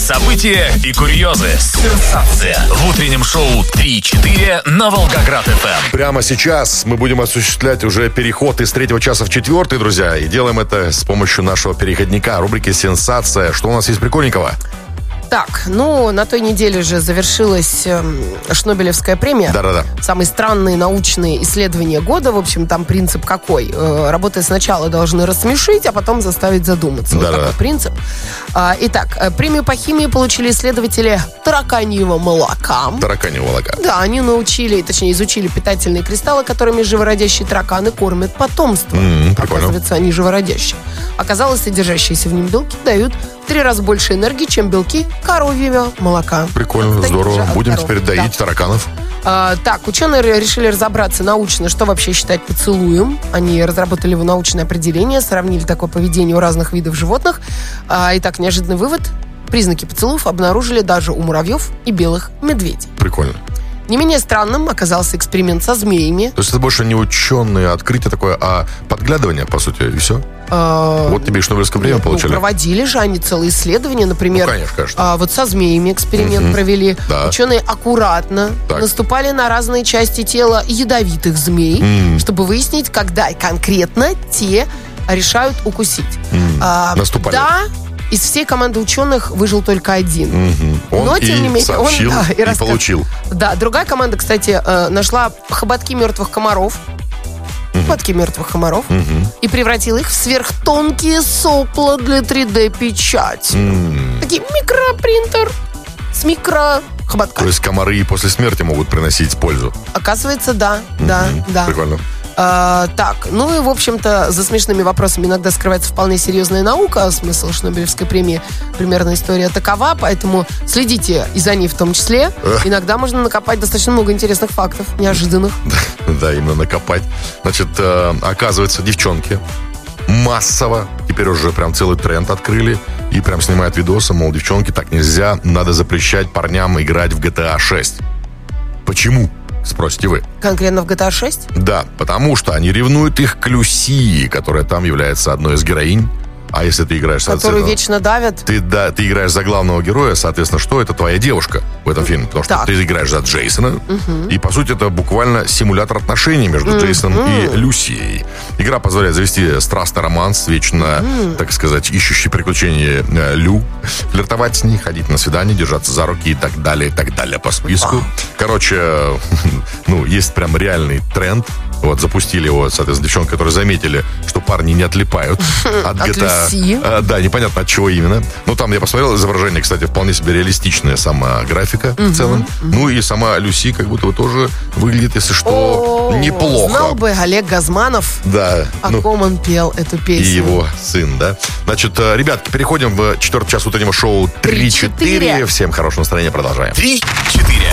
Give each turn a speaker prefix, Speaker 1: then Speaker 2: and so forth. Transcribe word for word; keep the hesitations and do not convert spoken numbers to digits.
Speaker 1: события и курьезы. Сенсация. В утреннем шоу три-четыре на Волгоград-ФМ.
Speaker 2: Прямо сейчас мы будем осуществлять уже переход из третьего часа в четвертый, друзья. И делаем это с помощью нашего переходника, рубрики «Сенсация». Что у нас есть прикольненького?
Speaker 3: Так, ну, на той неделе же завершилась э, Шнобелевская премия.
Speaker 2: Да-да-да.
Speaker 3: Самые странные научные исследования года. В общем, там принцип какой? Э, работая сначала должны рассмешить, а потом заставить задуматься.
Speaker 2: Да-да.
Speaker 3: Вот такой принцип. А, итак, э, премию по химии получили исследователи тараканьего молока.
Speaker 2: Тараканьего молока.
Speaker 3: Да, они научили, точнее, изучили питательные кристаллы, которыми живородящие тараканы кормят потомство.
Speaker 2: Mm, прикольно.
Speaker 3: Оказывается, они живородящие. Оказалось, содержащиеся в нем белки дают в три раза больше энергии, чем белки коровьего молока.
Speaker 2: Прикольно,
Speaker 3: Таких
Speaker 2: здорово.
Speaker 3: же
Speaker 2: Будем
Speaker 3: коров.
Speaker 2: теперь доить
Speaker 3: Да.
Speaker 2: тараканов.
Speaker 3: А, так, ученые решили разобраться научно, что вообще считать поцелуем. Они разработали его научное определение, сравнили такое поведение у разных видов животных. А, итак, неожиданный вывод. Признаки поцелуев обнаружили даже у муравьев и белых медведей.
Speaker 2: Прикольно.
Speaker 3: Не менее странным оказался эксперимент со змеями.
Speaker 2: То есть это больше не ученые открытие такое, а подглядывание, по сути, и все?
Speaker 3: А,
Speaker 2: Вот тебе и Шнобелевское премию
Speaker 3: Нет, ну,
Speaker 2: получили.
Speaker 3: проводили же они целые исследования, например,
Speaker 2: Ну, конечно, конечно.
Speaker 3: а, вот со змеями эксперимент
Speaker 2: Мгм.
Speaker 3: провели.
Speaker 2: Да.
Speaker 3: Ученые аккуратно
Speaker 2: Так.
Speaker 3: наступали на разные части тела ядовитых змей,
Speaker 2: М.
Speaker 3: чтобы выяснить, когда конкретно те решают укусить.
Speaker 2: М.
Speaker 3: А,
Speaker 2: Наступали.
Speaker 3: Да, из всей команды ученых выжил только один.
Speaker 2: Мгм. Он
Speaker 3: Но,
Speaker 2: и
Speaker 3: тем не менее,
Speaker 2: сообщил,
Speaker 3: он, да,
Speaker 2: и,
Speaker 3: и рассказ-
Speaker 2: получил.
Speaker 3: Да, другая команда, кстати, э, нашла хоботки мертвых комаров. Хоботки мертвых комаров.
Speaker 2: Мгм.
Speaker 3: И превратила их в сверхтонкие сопла для три дэ-печати.
Speaker 2: М.
Speaker 3: Такие микропринтер с микро
Speaker 2: То
Speaker 3: хоботками.
Speaker 2: есть комары и после смерти могут приносить пользу.
Speaker 3: Оказывается, да, да,
Speaker 2: Мгм.
Speaker 3: да.
Speaker 2: Прикольно.
Speaker 3: А, так, ну и, в общем-то, за смешными вопросами иногда скрывается вполне серьезная наука. Смысл Шнобелевской премии, примерно история такова, поэтому следите и за ней в том числе.
Speaker 2: Эх.
Speaker 3: Иногда можно накопать достаточно много интересных фактов, неожиданных.
Speaker 2: Да, именно накопать. Значит, э, оказывается, девчонки массово, теперь уже прям целый тренд открыли, и прям снимают видосы, мол, девчонки, так нельзя, надо запрещать парням играть в джи ти эй шесть. Почему? Спросите вы.
Speaker 3: Конкретно в джи ти эй шесть?
Speaker 2: Да, потому что они ревнуют их к Люсии, которая там является одной из героинь. А если ты играешь,
Speaker 3: Которую
Speaker 2: соответственно,
Speaker 3: вечно давят.
Speaker 2: ты, да, ты играешь за главного героя, соответственно, что это твоя девушка в этом фильме? Потому что
Speaker 3: Так.
Speaker 2: ты играешь за Джейсона, и, по сути, это буквально симулятор отношений между Джейсоном и Люсией. Игра позволяет завести страстный романс, вечно, так сказать, ищущий приключения э, Лю, флиртовать с ней, ходить на свидание, держаться за руки и так далее, и так далее по списку. Короче, ну, есть прям реальный тренд. Вот, запустили его, соответственно, девчонки, которые заметили, что парни не отлипают от
Speaker 3: От
Speaker 2: джи ти эй.
Speaker 3: Люси.
Speaker 2: А, да, непонятно от чего именно. Ну, там я посмотрел изображение, кстати, вполне себе реалистичная сама графика в целом. Ну, и сама Люси как будто бы тоже выглядит, если что,
Speaker 3: О,
Speaker 2: неплохо.
Speaker 3: Знал бы Олег Газманов,
Speaker 2: Да,
Speaker 3: о
Speaker 2: ну,
Speaker 3: ком он пел эту
Speaker 2: и
Speaker 3: песню.
Speaker 2: его сын, да. Значит, э, ребятки, переходим в четвертый час утреннего шоу три-четыре.
Speaker 3: три-четыре.
Speaker 2: Всем хорошего настроения, продолжаем.
Speaker 1: три-четыре.